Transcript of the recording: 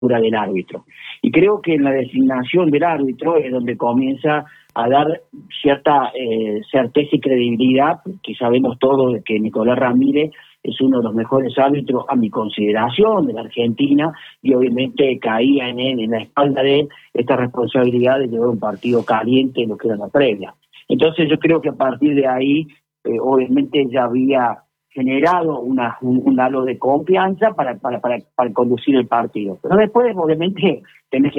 del árbitro. Y creo que en la designación del árbitro es donde comienza a dar cierta certeza y credibilidad, que sabemos todos de que Nicolás Ramírez es uno de los mejores árbitros a mi consideración de la Argentina, y obviamente caía en él, en la espalda de él, esta responsabilidad de llevar un partido caliente en lo que era la previa. Entonces yo creo que a partir de ahí, obviamente ya había generado un halo de confianza para conducir el partido. Pero después, obviamente, tenés que